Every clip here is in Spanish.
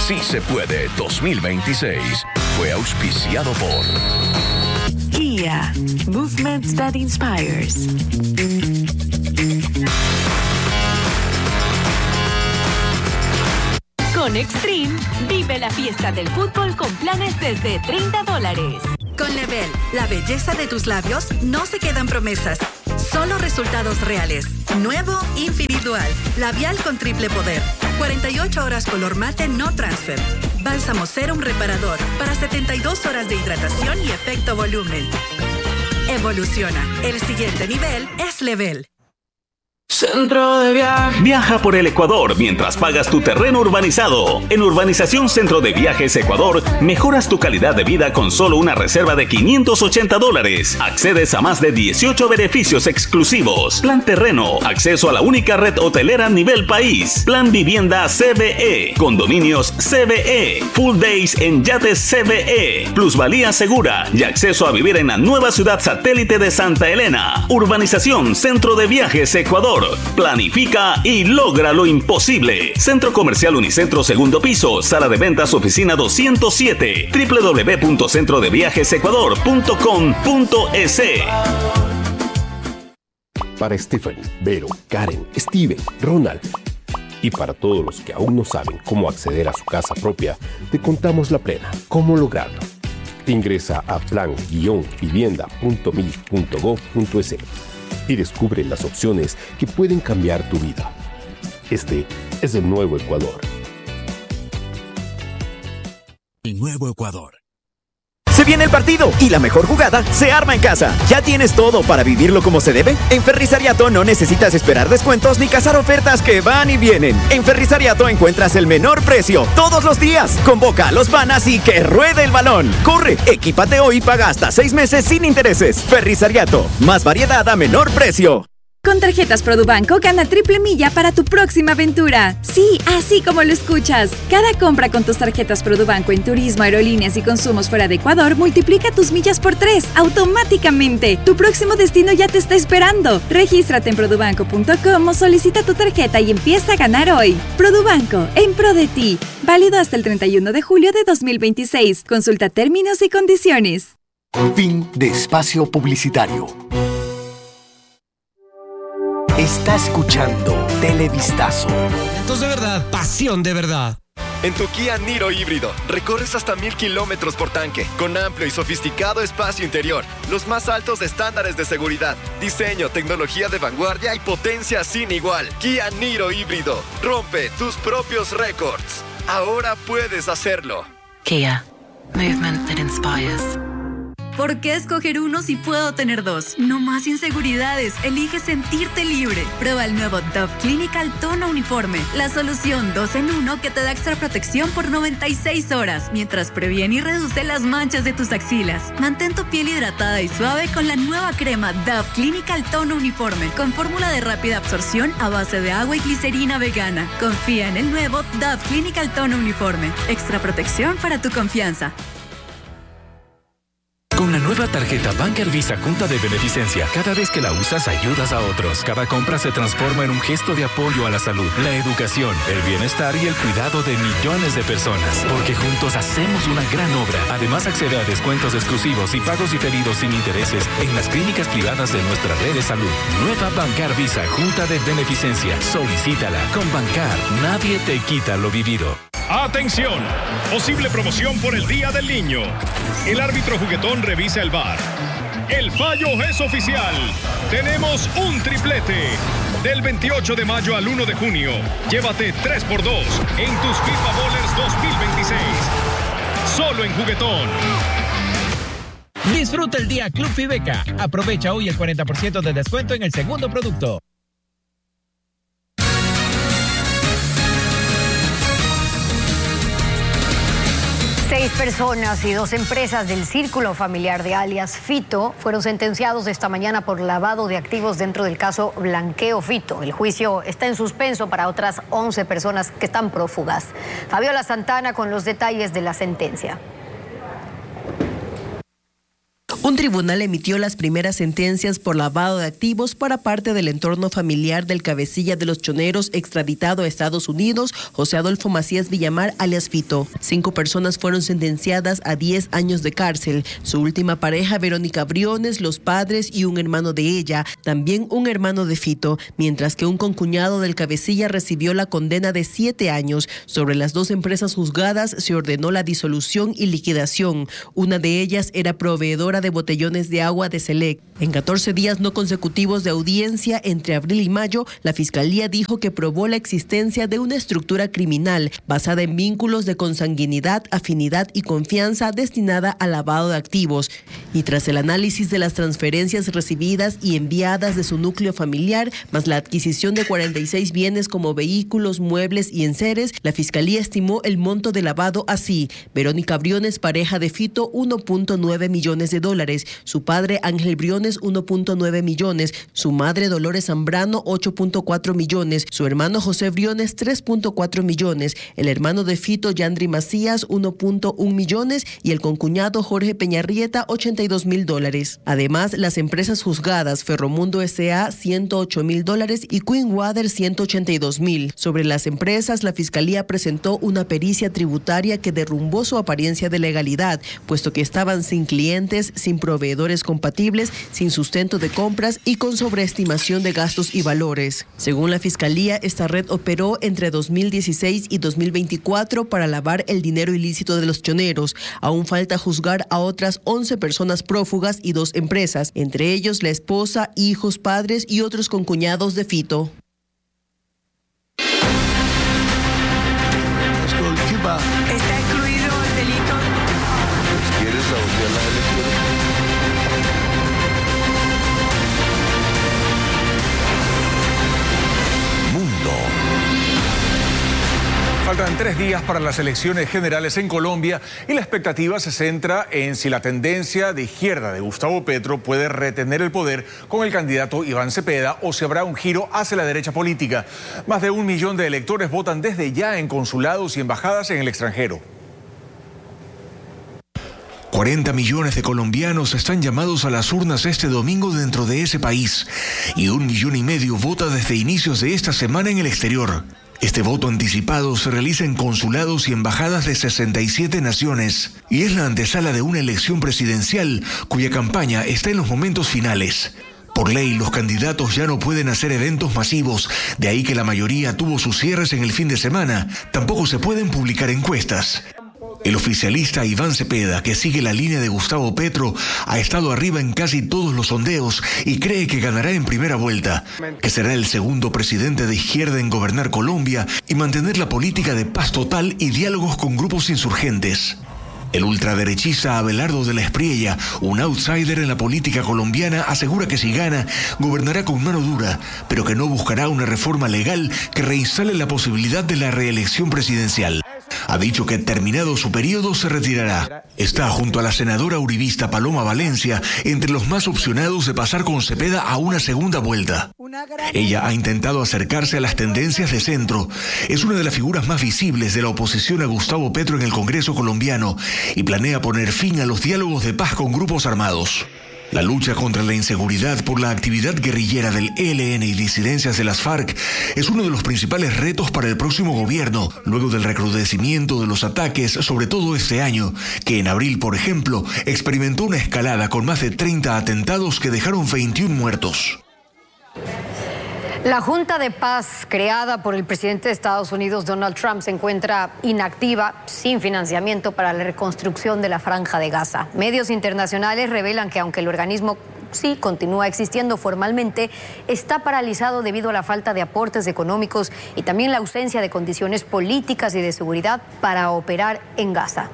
Sí se puede 2026 fue auspiciado por Kia, movement that inspires. Con Extreme, vive la fiesta del fútbol con planes desde $30. Con Level, la belleza de tus labios no se quedan promesas, solo resultados reales. Nuevo individual, labial con triple poder. 48 horas color mate no transfer. Bálsamo Serum reparador para 72 horas de hidratación y efecto volumen. Evoluciona. El siguiente nivel es Level. Centro de Viajes. Viaja por el Ecuador mientras pagas tu terreno urbanizado. En Urbanización Centro de Viajes Ecuador, mejoras tu calidad de vida con solo una reserva de $580. Accedes a más de 18 beneficios exclusivos. Plan terreno, acceso a la única red hotelera a nivel país. Plan vivienda CBE, condominios CBE, full days en yates CBE, plusvalía segura y acceso a vivir en la nueva ciudad satélite de Santa Elena. Urbanización Centro de Viajes Ecuador. Planifica y logra lo imposible. Centro Comercial Unicentro, segundo piso, sala de ventas, oficina 207, www.centrodeviajesecuador.com.es. Para Stephanie, Vero, Karen, Steven, Ronald y para todos los que aún no saben cómo acceder a su casa propia, te contamos la plena. ¿Cómo lograrlo? Ingresa a plan-vivienda.mil.gov.es y descubre las opciones que pueden cambiar tu vida. Este es el nuevo Ecuador. El nuevo Ecuador. Se viene el partido y la mejor jugada se arma en casa. ¿Ya tienes todo para vivirlo como se debe? En Ferrisariato no necesitas esperar descuentos ni cazar ofertas que van y vienen. En Ferrisariato encuentras el menor precio todos los días. Convoca a los panas y que ruede el balón. Corre, equípate hoy y paga hasta 6 meses sin intereses. Ferrisariato, más variedad a menor precio. Con tarjetas Produbanco gana triple milla para tu próxima aventura. Sí, así como lo escuchas. Cada compra con tus tarjetas Produbanco en turismo, aerolíneas y consumos fuera de Ecuador multiplica tus millas por 3 automáticamente. Tu próximo destino ya te está esperando. Regístrate en produbanco.com o solicita tu tarjeta y empieza a ganar hoy. Produbanco, en pro de ti. Válido hasta el 31 de julio de 2026. Consulta términos y condiciones. Fin de espacio publicitario. Está escuchando Televistazo. Entonces, de verdad, pasión de verdad. En tu Kia Niro híbrido, recorres hasta 1000 kilómetros por tanque, con amplio y sofisticado espacio interior, los más altos estándares de seguridad, diseño, tecnología de vanguardia y potencia sin igual. Kia Niro híbrido, rompe tus propios récords. Ahora puedes hacerlo. Kia, movement that inspires. ¿Por qué escoger uno si puedo tener dos? No más inseguridades. Elige sentirte libre. Prueba el nuevo Dove Clinical Tono Uniforme. La solución 2 en 1 que te da extra protección por 96 horas, mientras previene y reduce las manchas de tus axilas. Mantén tu piel hidratada y suave con la nueva crema Dove Clinical Tono Uniforme, con fórmula de rápida absorción a base de agua y glicerina vegana. Confía en el nuevo Dove Clinical Tono Uniforme. Extra protección para tu confianza. Con la nueva tarjeta Banker Visa Junta de Beneficencia, cada vez que la usas ayudas a otros. Cada compra se transforma en un gesto de apoyo a la salud, la educación, el bienestar y el cuidado de millones de personas. Porque juntos hacemos una gran obra. Además accede a descuentos exclusivos y pagos diferidos sin intereses en las clínicas privadas de nuestra red de salud. Nueva Bancar Visa Junta de Beneficencia. Solicítala. Con Bancar, nadie te quita lo vivido. ¡Atención! Posible promoción por el Día del Niño. El árbitro juguetón revisa el VAR. El fallo es oficial. Tenemos un triplete. Del 28 de mayo al 1 de junio. Llévate 3x2 en tus FIFA Bowlers 2026. Solo en Juguetón. Disfruta el día Club Fibeca. Aprovecha hoy el 40% de descuento en el segundo producto. 6 personas y 2 empresas del círculo familiar de alias Fito fueron sentenciados esta mañana por lavado de activos dentro del caso Blanqueo Fito. El juicio está en suspenso para otras 11 personas que están prófugas. Fabiola Santana con los detalles de la sentencia. Un tribunal emitió las primeras sentencias por lavado de activos para parte del entorno familiar del cabecilla de los choneros extraditado a Estados Unidos, José Adolfo Macías Villamar, alias Fito. 5 personas fueron sentenciadas a 10 años de cárcel. Su última pareja, Verónica Briones, los padres y un hermano de ella, también un hermano de Fito, mientras que un concuñado del cabecilla recibió la condena de 7 años. Sobre las 2 empresas juzgadas se ordenó la disolución y liquidación. Una de ellas era proveedora de botellones de agua de Select. En 14 días no consecutivos de audiencia entre abril y mayo, la Fiscalía dijo que probó la existencia de una estructura criminal basada en vínculos de consanguinidad, afinidad y confianza destinada al lavado de activos. Y tras el análisis de las transferencias recibidas y enviadas de su núcleo familiar, más la adquisición de 46 bienes como vehículos, muebles y enseres, la Fiscalía estimó el monto de lavado así: Verónica Briones, pareja de Fito, $1.9 millones. Su padre, Ángel Briones, 1.9 millones. Su madre, Dolores Zambrano, 8.4 millones. Su hermano, José Briones, 3.4 millones. El hermano de Fito, Yandri Macías, 1.1 millones. Y el concuñado, Jorge Peñarrieta, $82,000. Además, las empresas juzgadas, Ferromundo S.A., $108,000 y Queen Water, $182,000. Sobre las empresas, la Fiscalía presentó una pericia tributaria que derrumbó su apariencia de legalidad, puesto que estaban sin clientes, sin proveedores compatibles, sin sustento de compras y con sobreestimación de gastos y valores. Según la Fiscalía, esta red operó entre 2016 y 2024 para lavar el dinero ilícito de los choneros. Aún falta juzgar a otras 11 personas prófugas y 2 empresas, entre ellos la esposa, hijos, padres y otros concuñados de Fito. Está excluido el delito. ¿Quieres sabotear la elección? Mundo. Faltan 3 días para las elecciones generales en Colombia y la expectativa se centra en si la tendencia de izquierda de Gustavo Petro puede retener el poder con el candidato Iván Cepeda o si habrá un giro hacia la derecha política. Más de 1 millón de electores votan desde ya en consulados y embajadas en el extranjero. 40 millones de colombianos están llamados a las urnas este domingo dentro de ese país y 1,5 millones vota desde inicios de esta semana en el exterior. Este voto anticipado se realiza en consulados y embajadas de 67 naciones y es la antesala de una elección presidencial cuya campaña está en los momentos finales. Por ley, los candidatos ya no pueden hacer eventos masivos, de ahí que la mayoría tuvo sus cierres en el fin de semana. Tampoco se pueden publicar encuestas. El oficialista Iván Cepeda, que sigue la línea de Gustavo Petro, ha estado arriba en casi todos los sondeos y cree que ganará en primera vuelta, que será el segundo presidente de izquierda en gobernar Colombia y mantener la política de paz total y diálogos con grupos insurgentes. El ultraderechista Abelardo de la Espriella, un outsider en la política colombiana, asegura que si gana, gobernará con mano dura, pero que no buscará una reforma legal que reinstale la posibilidad de la reelección presidencial. Ha dicho que terminado su periodo se retirará. Está junto a la senadora uribista Paloma Valencia entre los más opcionados de pasar con Cepeda a una segunda vuelta. Ella ha intentado acercarse a las tendencias de centro. Es una de las figuras más visibles de la oposición a Gustavo Petro en el Congreso colombiano y planea poner fin a los diálogos de paz con grupos armados. La lucha contra la inseguridad por la actividad guerrillera del ELN y disidencias de las FARC es uno de los principales retos para el próximo gobierno, luego del recrudecimiento de los ataques, sobre todo este año, que en abril, por ejemplo, experimentó una escalada con más de 30 atentados que dejaron 21 muertos. La Junta de Paz creada por el presidente de Estados Unidos, Donald Trump, se encuentra inactiva, sin financiamiento para la reconstrucción de la Franja de Gaza. Medios internacionales revelan que aunque el organismo sí continúa existiendo formalmente, está paralizado debido a la falta de aportes económicos y también la ausencia de condiciones políticas y de seguridad para operar en Gaza.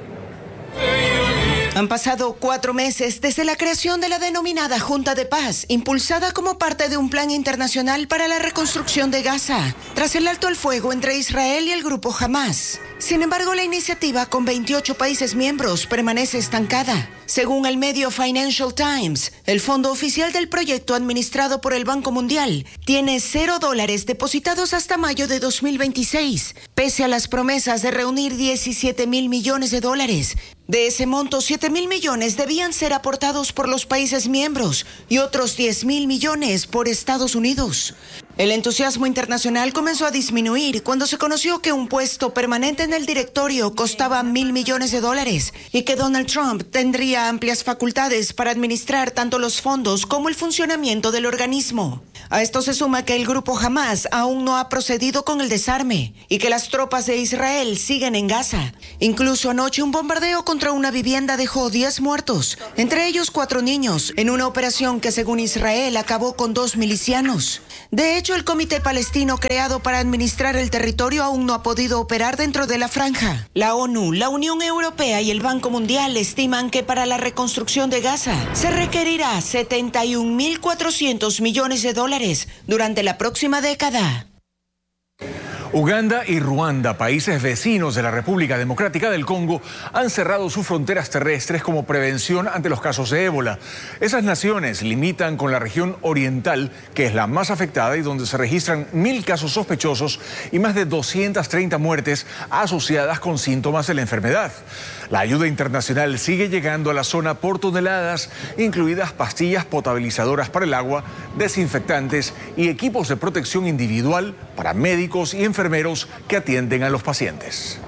Han pasado 4 meses desde la creación de la denominada Junta de Paz, impulsada como parte de un plan internacional para la reconstrucción de Gaza, tras el alto al fuego entre Israel y el grupo Hamas. Sin embargo, la iniciativa, con 28 países miembros, permanece estancada. Según el medio Financial Times, el fondo oficial del proyecto administrado por el Banco Mundial tiene $0 depositados hasta mayo de 2026, pese a las promesas de reunir $17,000 millones. De ese monto, 7.000 millones debían ser aportados por los países miembros y otros 10.000 millones por Estados Unidos. El entusiasmo internacional comenzó a disminuir cuando se conoció que un puesto permanente en el directorio costaba $1.000 millones y que Donald Trump tendría amplias facultades para administrar tanto los fondos como el funcionamiento del organismo. A esto se suma que el grupo Hamas aún no ha procedido con el desarme y que las tropas de Israel siguen en Gaza. Incluso anoche un bombardeo contra una vivienda dejó 10 muertos, entre ellos 4 niños, en una operación que según Israel acabó con 2 milicianos. De hecho, el Comité Palestino creado para administrar el territorio aún no ha podido operar dentro de la franja. La ONU, la Unión Europea y el Banco Mundial estiman que para la reconstrucción de Gaza se requerirá $71.400 millones durante la próxima década. Uganda y Ruanda, países vecinos de la República Democrática del Congo, han cerrado sus fronteras terrestres como prevención ante los casos de ébola. Esas naciones limitan con la región oriental, que es la más afectada y donde se registran 1.000 casos sospechosos y más de 230 muertes asociadas con síntomas de la enfermedad. La ayuda internacional sigue llegando a la zona por toneladas, incluidas pastillas potabilizadoras para el agua, desinfectantes y equipos de protección individual para médicos y enfermeros que atienden a los pacientes.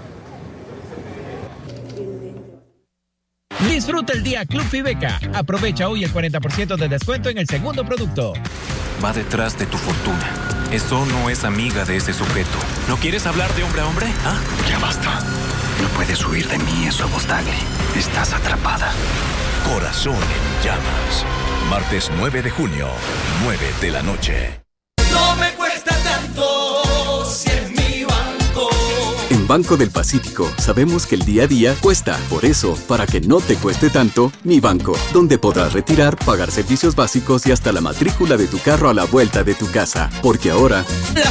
Disfruta el día Club Fibeca. Aprovecha hoy el 40% de descuento en el segundo producto. Va detrás de tu fortuna. Eso no es amiga de ese sujeto. ¿No quieres hablar de hombre a hombre? ¿Ah? Ya basta. No puedes huir de mí, eso Vostagli. Estás atrapada. Corazón en llamas. Martes 9 de junio, 9 de la noche. No me cuesta tanto si es mi banco. En Banco del Pacífico sabemos que el día a día cuesta. Por eso, para que no te cueste tanto, Mi Banco, donde podrás retirar, pagar servicios básicos y hasta la matrícula de tu carro a la vuelta de tu casa. Porque ahora